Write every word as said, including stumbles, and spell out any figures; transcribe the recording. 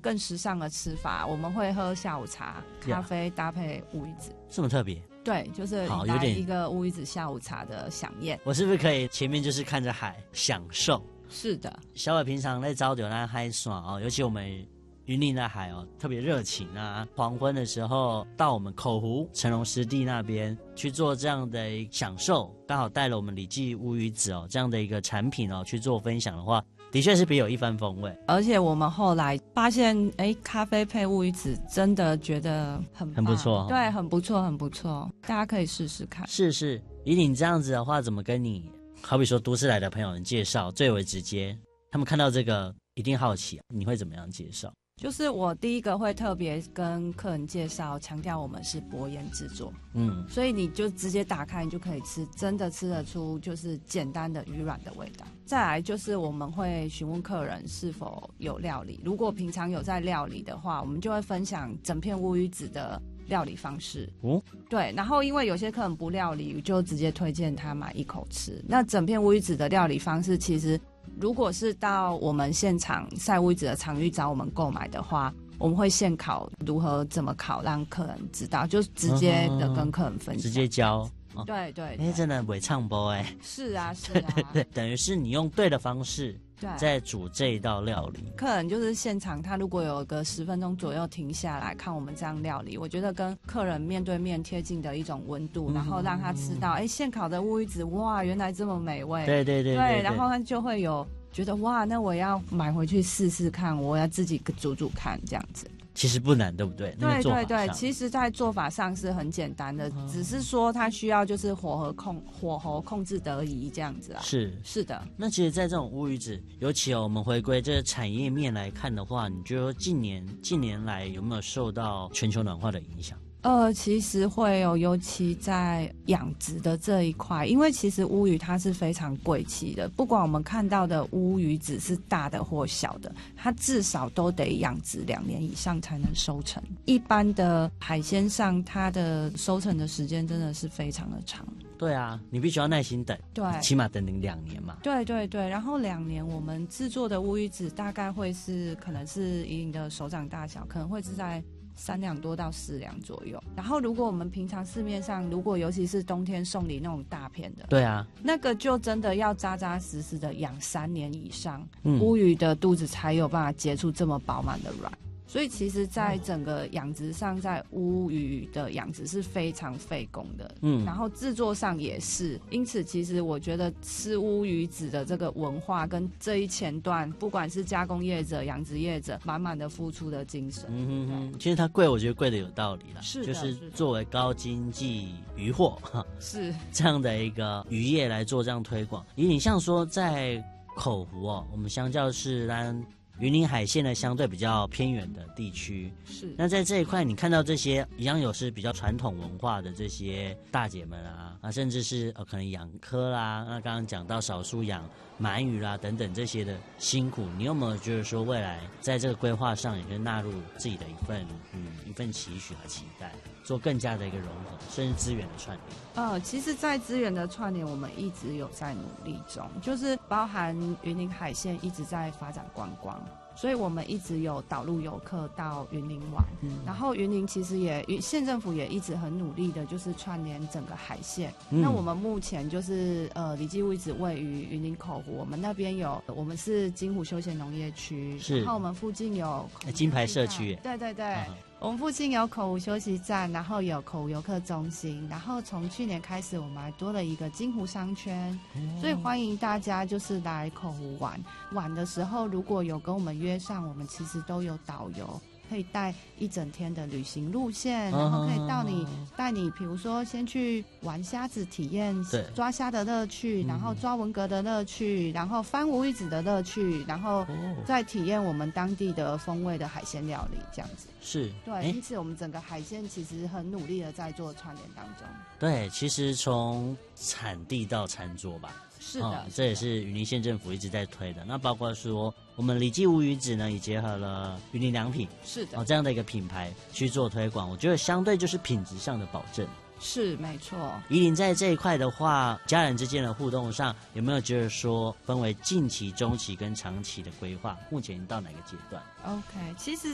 更时尚的吃法，我们会喝下午茶，咖啡搭配乌鱼子， 这么特别。 对，就是好，有点一个乌鱼子下午茶的飨宴。 我是不是可以前面就是看着海享受？ 是的， 小伟平常在招酒那海爽哦，尤其我们云林的海哦，特别热情啊。黄昏的时候到我们口湖成龙湿地那边去做这样的享受，刚好带了我们李记乌鱼子哦这样的一个产品哦去做分享的话，的确是别有一番风味。 而且我们后来发现，哎，咖啡配乌鱼子真的觉得很棒， 很不错、哦， 对，很不错，很不错，大家可以试试看。 是是，以你这样子的话，怎么跟你好比说都市来的朋友们介绍最为直接？他们看到这个一定好奇，你会怎么样介绍？ 就是我第一个会特别跟客人介绍，强调我们是薄盐制作， 嗯， 所以你就直接打开，你就可以吃，真的吃得出就是简单的鱼软的味道。再来就是我们会询问客人是否有料理，如果平常有在料理的话，我们就会分享整片乌鱼子的料理方式。哦，对，然后因为有些客人不料理，就直接推荐他买一口吃。那整片乌鱼子的料理方式，其实如果是到我们现场晒乌鱼子的场域找我们购买的话，我们会现烤如何怎么烤，让客人知道，就直接的跟客人分享， 直接教。 哦、对对， 哎，真的伪唱播哎， 是啊是啊， 对对，等于是你用对的方式在煮这一道料理。 客人就是现场，他如果有个十分钟左右停下来看我们这样料理，我觉得跟客人面对面贴近的一种温度，嗯、然后让他吃到，哎，现烤的乌鱼子，哇，原来这么美味。 对对 对, 对, 对, 对， 然后他就会有觉得哇，那我要买回去试试看，我要自己煮煮看这样子。 其实不难，对不对？ 对对对，其实在做法上是很简单的，嗯、只是说它需要就是火候控火候控制得宜这样子啊。 是是的。 那其实，在这种乌鱼子，尤其哦，我们回归这个产业面来看的话，你觉得近年近年来有没有受到全球暖化的影响？ 呃，其实会有，尤其在养殖的这一块，因为其实乌鱼它是非常贵气的，不管我们看到的乌鱼子是大的或小的，它至少都得养殖两年以上才能收成。一般的海鲜上，它的收成的时间真的是非常的长。 对啊，你必须要耐心等， 对， 起码等你两年嘛。 对对对，然后两年我们制作的乌鱼子大概会是可能是以你的手掌大小，可能会是在三两多到四两左右。然后如果我们平常市面上，如果尤其是冬天送礼那种大片的， 对啊， 那个就真的要扎扎实实的养三年以上， 嗯、 乌鱼的肚子才有办法结出这么饱满的卵。所以其实在整个养殖上，在乌鱼的养殖是非常费工的，嗯，然后制作上也是。因此其实我觉得吃乌鱼子的这个文化跟这一前段，不管是加工业者、养殖业者，满满的付出的精神。 嗯哼哼，其实它贵，我觉得贵的有道理啦， 是就是作为高经济渔获是这样的一个渔业来做这样推广。以你像说在口湖哦，我们相较是让云林海线呢相对比较偏远的地区， 是。 那在这一块，你看到这些一样有是比较传统文化的这些大姐们啊，啊，甚至是呃可能养科啦，那刚刚讲到少数养鳗鱼啦等等这些的辛苦，你有没有觉得说未来在这个规划上也可以纳入自己的一份嗯一份期许和期待，做更加的一个融合，甚至资源的串联？ 呃，其实，在资源的串联，我们一直有在努力中，就是包含云林海线一直在发展观光。所以我们一直有导入游客到云林玩，嗯、然后云林其实也县政府也一直很努力的，就是串联整个海线。嗯、那我们目前就是呃，李记乌鱼子位于云林口湖，我们那边有，我们是金湖休闲农业区， 是， 然后我们附近有金牌社区， 对对对。 啊我们附近有口湖休息站，然后有口湖游客中心，然后从去年开始，我们还多了一个金湖商圈，嗯、所以欢迎大家就是来口湖玩。玩的时候，如果有跟我们约上，我们其实都有导游。可以带一整天的旅行路线，然后可以到你带你，比如说先去玩虾子，体验抓虾的乐趣，然后抓文蛤的乐趣，然后翻乌鱼子的乐趣，然后再体验我们当地的风味的海鲜料理，这样子。 是， 对，因此我们整个海鲜其实很努力的在做串联当中。 对，其实从产地到餐桌吧。 是的、哦， 这也是云林县政府一直在推的。那包括说，我们李记乌鱼子呢，也结合了云林良品， 是的， 哦，这样的一个品牌去做推广，我觉得相对就是品质上的保证。 是，没错。 宜林在这一块的话，家人之间的互动上，有没有觉得说分为近期、中期跟长期的规划？目前到哪个阶段 ？OK， 其实。